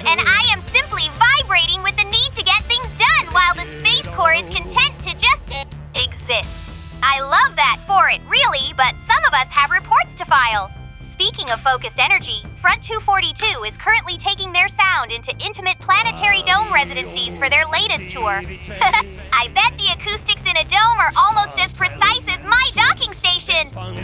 and I am simply vibrating with the need to get things done while the Space Corps is content to just exist. I love that for it, really, but some of us have reports to file. Speaking of focused energy, Front 242 is currently taking their sound into intimate planetary dome residencies for their latest tour. I bet the acoustics in a dome are almost as precise as my docking station.